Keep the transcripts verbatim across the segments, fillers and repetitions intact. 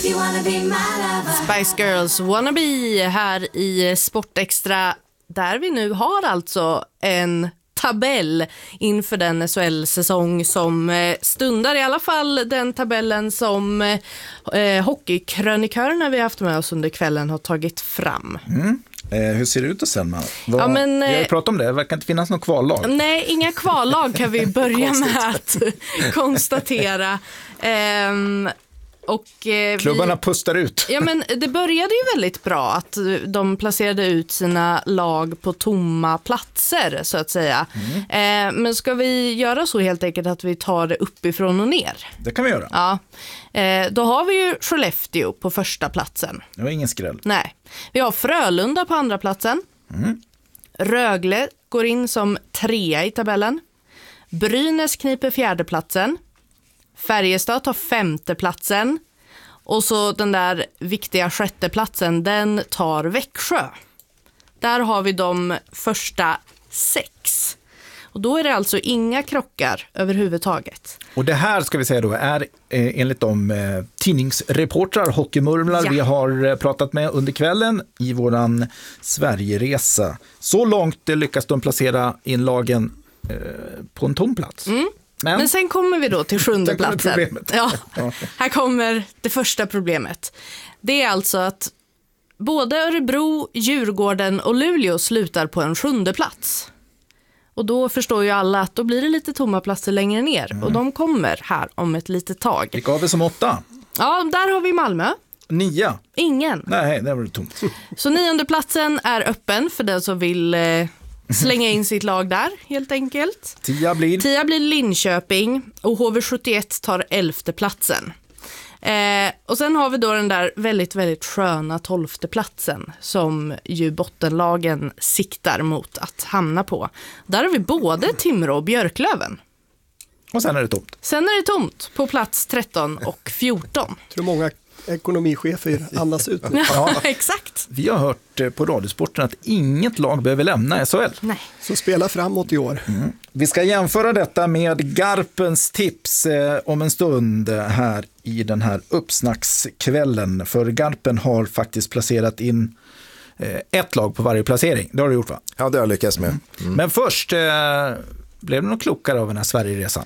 you wanna be my lover. Spice Girls Wannabe här i Sportextra, där vi nu har alltså en tabell inför den S H L-säsong som stundar, i alla fall den tabellen som eh, hockeykrönikörerna vi har haft med oss under kvällen har tagit fram. Mm. Eh, hur ser det ut och sen? Vad, ja, men, vi har ju pratat om det, det verkar inte finnas någon kvallag. Nej, inga kvallag kan vi börja med att konstatera. Ehm, Och, eh, Klubbarna vi, pustar ut. Ja, men det började ju väldigt bra att de placerade ut sina lag på tomma platser, så att säga. Mm. Eh, men ska vi göra så helt enkelt att vi tar det uppifrån och ner? Det kan vi göra. Ja. Eh, då har vi ju Skellefteå på första platsen. Det var ingen skräll. Nej. Vi har Frölunda på andra platsen. Mm. Rögle går in som trea i tabellen. Brynäs kniper fjärde platsen. Färjestad tar femte platsen. Och så den där viktiga sjätte platsen, den tar Växjö. Där har vi de första sex. Och då är det alltså inga krockar överhuvudtaget. Och det här ska vi säga då är eh, enligt de eh, tidningsreportrar, hockeymurmlar ja. vi har eh, pratat med under kvällen i våran Sverigeresa. Så långt eh, lyckas de placera in lagen eh, på en tom plats. Mm. Men, Men sen kommer vi då till sjunde platsen. Ja, ja. Här kommer det första problemet. Det är alltså att både Örebro, Djurgården och Luleå slutar på en sjunde plats. Och då förstår ju alla att då blir det lite tomma platser längre ner. Mm. Och de kommer här om ett litet tag. Vilka har vi som åtta? Ja, där har vi Malmö. Nia? Ingen. Nej, där var det tomt. Så nionde platsen är öppen för den som vill... Eh, slänga in sitt lag där, helt enkelt. Tia blir? Tia blir Linköping och H V sjuttioett tar elfte platsen. Eh, och sen har vi då den där väldigt, väldigt sköna tolfte platsen som ju bottenlagen siktar mot att hamna på. Där har vi både Timrå och Björklöven. Och sen är det tomt. Sen är det tomt på plats tretton och fjorton. Jag tror många ekonomichefer andas ut. Ja, exakt. Vi har hört på Radiosporten att inget lag behöver lämna S H L. Nej. Så spela framåt i år. Mm. Vi ska jämföra detta med Garpens tips eh, om en stund här i den här uppsnackskvällen. För Garpen har faktiskt placerat in eh, ett lag på varje placering. Det har du gjort, va? Ja, det har jag lyckats med. Mm. Men först, eh, blev det något klokare av den här Sverigeresan?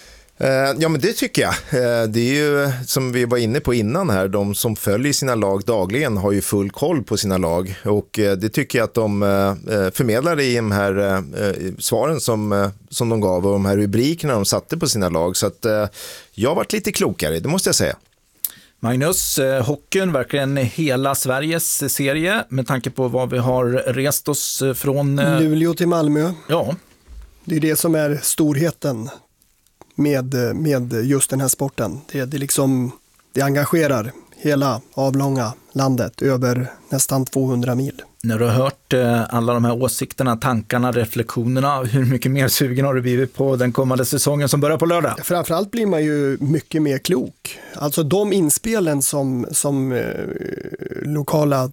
Ja, men det tycker jag. Det är ju som vi var inne på innan här, de som följer sina lag dagligen har ju full koll på sina lag, och det tycker jag att de förmedlar i de här svaren som, som de gav och de här rubrikerna de satte på sina lag, så att jag har varit lite klokare, det måste jag säga. Magnus, hockeyn verkligen hela Sveriges serie med tanke på vad vi har rest oss från Luleå till Malmö. Ja. Det är det som är storheten med, med just den här sporten. Det, det, liksom, det engagerar hela avlånga landet över nästan tvåhundra mil. När du har hört eh, alla de här åsikterna, tankarna, reflektionerna, hur mycket mer sugen har du blivit på den kommande säsongen som börjar på lördag? Framförallt blir man ju mycket mer klok. Alltså de inspelen som, som eh, lokala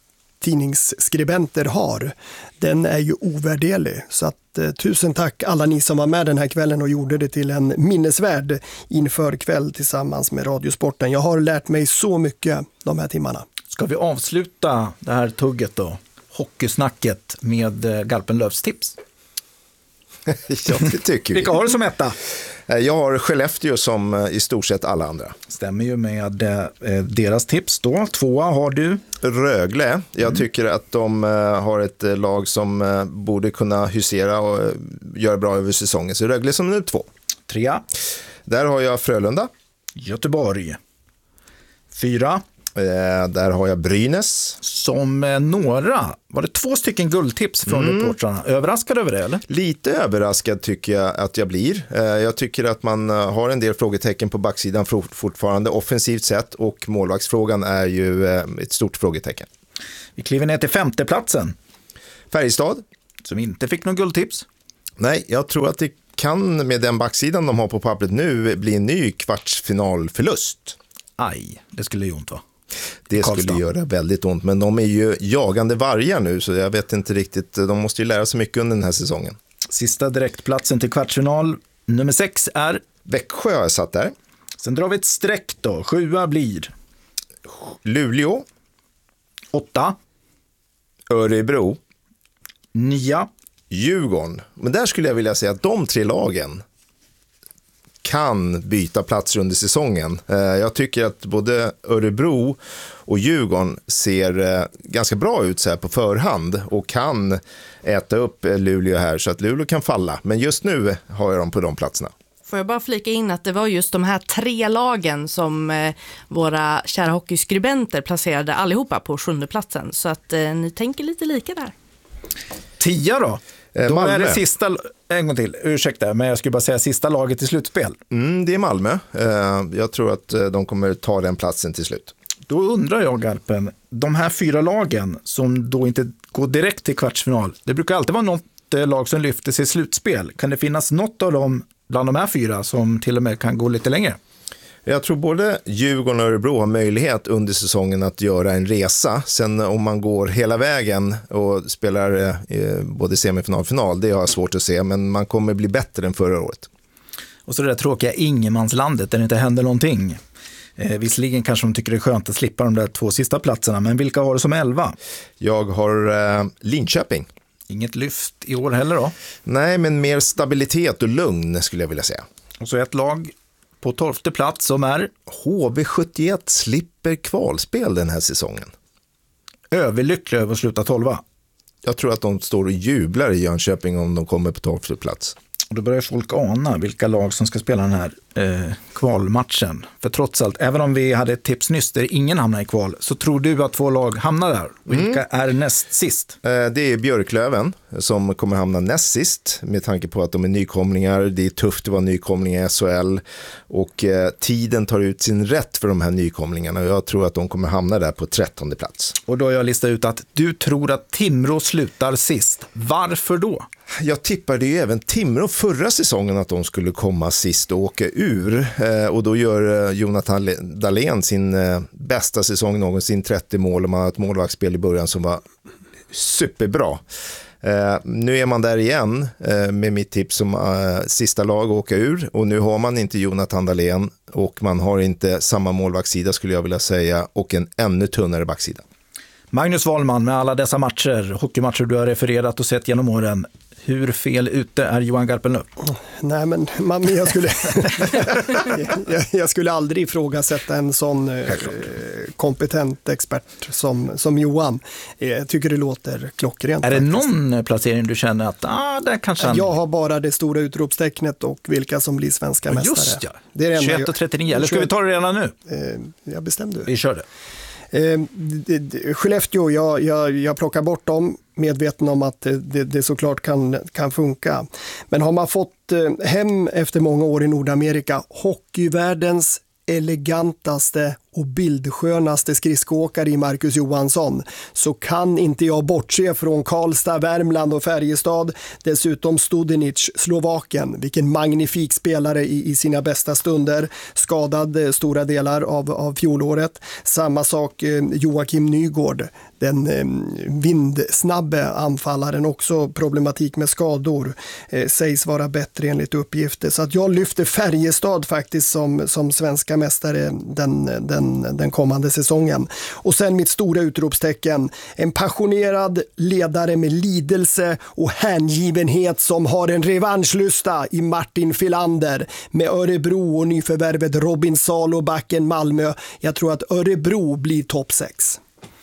tidningsskribenter har, den är ju ovärderlig. Så att eh, tusen tack alla ni som var med den här kvällen och gjorde det till en minnesvärd inför kväll tillsammans med Radiosporten. Jag har lärt mig så mycket de här timmarna. Ska vi avsluta det här tugget då, hockeysnacket, med eh, Garpenlövs tips? Ja, det tycker vi. Vilka har du som etta? Jag har Skellefteå som i stort sett alla andra. Stämmer ju med eh, deras tips då. Tvåa har du? Rögle. Jag mm. tycker att de eh, har ett eh, lag som eh, borde kunna husera och eh, göra bra över säsongen. Så Rögle som nu två. Trea. Där har jag Frölunda. Göteborg. Fyra. Eh, där har jag Brynäs. Som eh, några, var det två stycken guldtips från mm. reportrarna? Överraskad över det, eller? Lite överraskad tycker jag att jag blir. Eh, jag tycker att man eh, har en del frågetecken på backsidan for- fortfarande offensivt sett, och målvaktsfrågan är ju eh, ett stort frågetecken. Vi kliver ner till femteplatsen. Färjestad. Som inte fick någon guldtips. Nej, jag tror att det kan med den backsidan de har på pappret nu bli en ny kvartsfinalförlust. Aj, det skulle ju ont, va? Det Karlstad. skulle göra väldigt ont, men de är ju jagande vargar nu, så jag vet inte riktigt, de måste ju lära sig mycket under den här säsongen. Sista direktplatsen till kvartsfinal, nummer sex är Växjö har jag satt där. Sen drar vi ett streck då, sjua blir Luleå. Åtta. Örebro. Nia. Djurgården. Men där skulle jag vilja säga att de tre lagen kan byta platser under säsongen. Jag tycker att både Örebro och Djurgården ser ganska bra ut så här på förhand och kan äta upp Luleå här så att Luleå kan falla. Men just nu har jag dem på de platserna. Får jag bara flika in att det var just de här tre lagen som eh, våra kära hockeyskribenter placerade allihopa på sjunde platsen. Så att eh, ni tänker lite lika där. Tia då? Eh, Då Malmö. är det sista, en gång till, ursäkta, men jag skulle bara säga sista laget i slutspel. Mm, det är Malmö. Eh, jag tror att de kommer ta den platsen till slut. Då undrar jag, Garpen, de här fyra lagen som då inte går direkt till kvartsfinal, det brukar alltid vara något lag som lyfter sig i slutspel. Kan det finnas något av dem bland de här fyra som till och med kan gå lite längre? Jag tror både Djurgården och Örebro har möjlighet under säsongen att göra en resa. Sen om man går hela vägen och spelar eh, både semifinal och final, det har jag svårt att se, men man kommer bli bättre än förra året. Och så det där tråkiga ingenmanslandet där det inte händer någonting. Eh, visserligen kanske de tycker det är skönt att slippa de där två sista platserna, men vilka har det som elva? Jag har eh, Linköping. Inget lyft i år heller då? Nej, men mer stabilitet och lugn skulle jag vilja säga. Och så ett lag på tolfte plats som är H V sjuttioett slipper kvalspel den här säsongen. överlyckliga över att sluta tolva. Jag tror att de står och jublar i Jönköping om de kommer på tolfte plats. Och då börjar folk ana vilka lag som ska spela den här eh, kvalmatchen. För trots allt, även om vi hade ett tips nyss där ingen hamnar i kval, så tror du att två lag hamnar där. Vilka mm. är näst sist? Eh, det är Björklöven som kommer hamna näst sist med tanke på att de är nykomlingar. Det är tufft att vara nykomling i S H L och eh, tiden tar ut sin rätt för de här nykomlingarna. Jag tror att de kommer hamna där på trettonde plats. Och då har jag listat ut att du tror att Timrå slutar sist. Varför då? Jag tippade ju även Timrå förra säsongen att de skulle komma sist och åka ur. Eh, och då gör eh, Jonathan Dahlén sin eh, bästa säsong någonsin, trettio mål, och man har ett målvaktsspel i början som var superbra. Eh, nu är man där igen eh, med mitt tips som eh, sista lag att åka ur, och nu har man inte Jonathan Dahlén och man har inte samma målvaktssida skulle jag vilja säga, och en ännu tunnare backsida. Magnus Wahlman, med alla dessa matcher, hockeymatcher du har refererat och sett genom åren, hur fel ute är Johan Garpenlöv? Nej, men man, jag, skulle, jag, jag skulle aldrig ifrågasätta en sån eh, kompetent expert som, som Johan. Jag tycker det låter klockrent. Är det faktiskt. någon placering du känner att ah, där kanske han... Jag har bara det stora utropstecknet och vilka som blir svenska mästare. Just ja, det är det tjugoett och trettionio, eller ska vi ta det redan nu? Eh, jag bestämde. Vi kör det. Eh, det, det, Skellefteå, jag, jag, jag plockar bort dem, medveten om att det, det såklart kan, kan funka. Men har man fått eh, hem efter många år i Nordamerika hockeyvärldens elegantaste och bildskönaste skridskoåkare i Marcus Johansson, så kan inte jag bortse från Karlstad, Värmland och Färjestad. Dessutom Studenic, Slovakien, vilken magnifik spelare i, i sina bästa stunder, skadad eh, stora delar av, av fjolåret. Samma sak eh, Joakim Nygård, den eh, vindsnabbe anfallaren, också problematik med skador, eh, sägs vara bättre enligt uppgifter. Så att jag lyfter Färjestad faktiskt som, som svenska mästare den, den den kommande säsongen. Och sen mitt stora utropstecken, en passionerad ledare med lidelse och hängivenhet som har en revanschlusta i Martin Filander, med Örebro och nyförvärvet Robin Salo, backen Malmö. Jag tror att Örebro blir topp sex.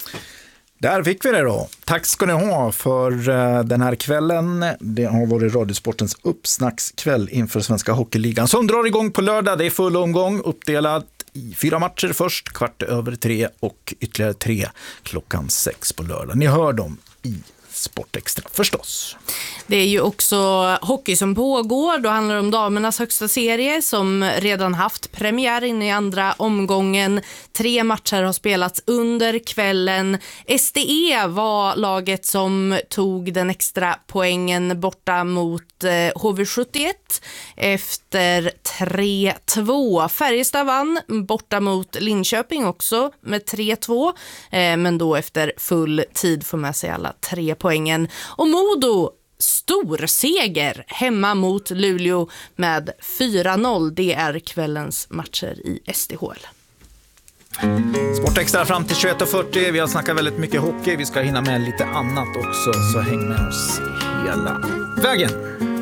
Där fick vi det då. Tack ska ni ha för den här kvällen. Det har varit Radiosportens uppsnackskväll inför Svenska Hockeyligan som drar igång på lördag. Det är full omgång, uppdelad i fyra matcher först, kvart över tre och ytterligare tre klockan sex på lördag. Ni hör dem i Sportextra förstås. Det är ju också hockey som pågår. Då handlar det om damernas högsta serie som redan haft premiär in i andra omgången. Tre matcher har spelats under kvällen. S D E var laget som tog den extra poängen borta mot H V sjuttioett efter tre två. Färjestad vann borta mot Linköping också med tre två, men då efter full tid får med sig alla tre poängen. Och Modo, stor seger hemma mot Luleå med fyra noll. Det är kvällens matcher i S D H L. Sportextra fram till tjugoett och fyrtio. Vi har snackat väldigt mycket hockey. Vi ska hinna med lite annat också, så häng med oss hela vägen.